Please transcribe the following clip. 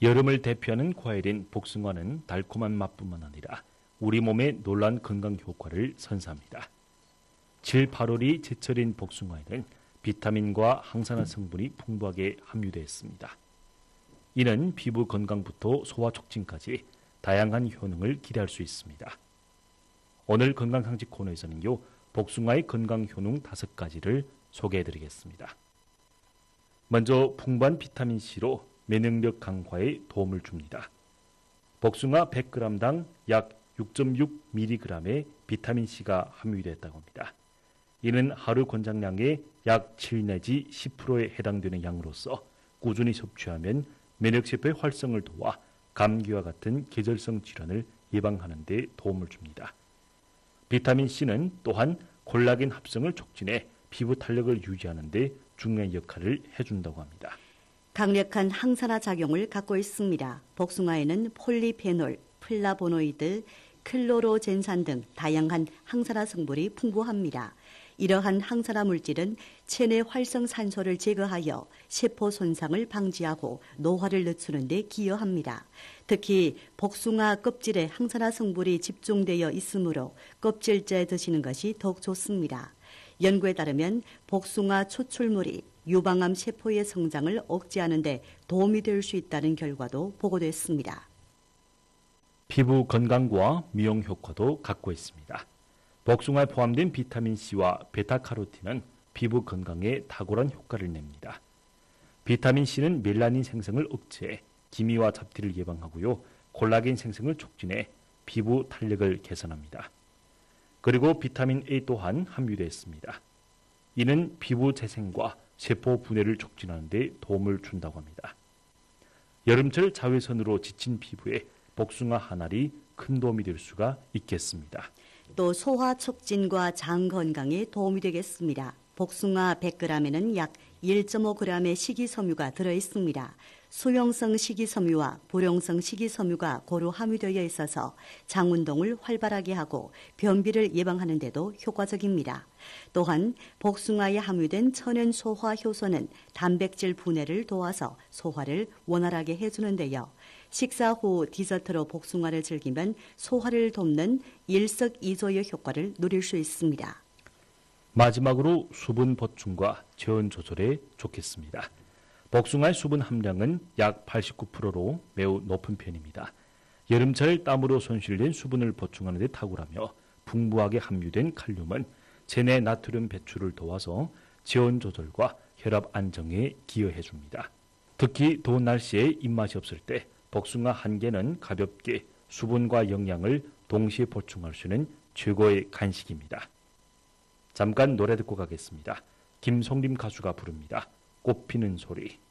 여름을 대표하는 과일인 복숭아는 달콤한 맛뿐만 아니라 우리 몸에 놀라운 건강 효과를 선사합니다. 7, 8월이 제철인 복숭아에는 비타민과 항산화 성분이 풍부하게 함유되어 있습니다. 이는 피부 건강부터 소화 촉진까지 다양한 효능을 기대할 수 있습니다. 오늘 건강상식 코너에서는요, 복숭아의 건강 효능 5가지를 소개해드리겠습니다. 먼저 풍부한 비타민C로 면역력 강화에 도움을 줍니다. 복숭아 100g당 약 6.6mg의 비타민C가 함유되어 있다고 합니다. 이는 하루 권장량의 약 7 내지 10%에 해당되는 양으로서 꾸준히 섭취하면 면역세포의 활성을 도와 감기와 같은 계절성 질환을 예방하는 데 도움을 줍니다. 비타민C는 또한 콜라겐 합성을 촉진해 피부 탄력을 유지하는 데 중요한 역할을 해준다고 합니다. 강력한 항산화 작용을 갖고 있습니다. 복숭아에는 폴리페놀, 플라보노이드, 클로로젠산 등 다양한 항산화 성분이 풍부합니다. 이러한 항산화 물질은 체내 활성산소를 제거하여 세포 손상을 방지하고 노화를 늦추는 데 기여합니다. 특히 복숭아 껍질에 항산화 성분이 집중되어 있으므로 껍질째 드시는 것이 더욱 좋습니다. 연구에 따르면 복숭아 추출물이 유방암 세포의 성장을 억제하는 데 도움이 될 수 있다는 결과도 보고됐습니다. 피부 건강과 미용 효과도 갖고 있습니다. 복숭아에 포함된 비타민C와 베타카로틴은 피부 건강에 탁월한 효과를 냅니다. 비타민C는 멜라닌 생성을 억제해 기미와 잡티를 예방하고요, 콜라겐 생성을 촉진해 피부 탄력을 개선합니다. 그리고 비타민 A 또한 함유되어 있습니다. 이는 피부 재생과 세포 분해를 촉진하는 데 도움을 준다고 합니다. 여름철 자외선으로 지친 피부에 복숭아 한 알이 큰 도움이 될 수가 있겠습니다. 또 소화 촉진과 장 건강에 도움이 되겠습니다. 복숭아 100g에는 약 1.5g의 식이섬유가 들어있습니다. 수용성 식이섬유와 불용성 식이섬유가 고루 함유되어 있어서 장 운동을 활발하게 하고 변비를 예방하는 데도 효과적입니다. 또한 복숭아에 함유된 천연 소화 효소는 단백질 분해를 도와서 소화를 원활하게 해주는데요. 식사 후 디저트로 복숭아를 즐기면 소화를 돕는 일석이조의 효과를 누릴 수 있습니다. 마지막으로 수분 보충과 체온 조절에 좋겠습니다. 복숭아의 수분 함량은 약 89%로 매우 높은 편입니다. 여름철 땀으로 손실된 수분을 보충하는 데 탁월하며 풍부하게 함유된 칼륨은 체내 나트륨 배출을 도와서 체온 조절과 혈압 안정에 기여해 줍니다. 특히 더운 날씨에 입맛이 없을 때 복숭아 한 개는 가볍게 수분과 영양을 동시에 보충할 수 있는 최고의 간식입니다. 잠깐 노래 듣고 가겠습니다. 김송림 가수가 부릅니다. 꽃피는 소리.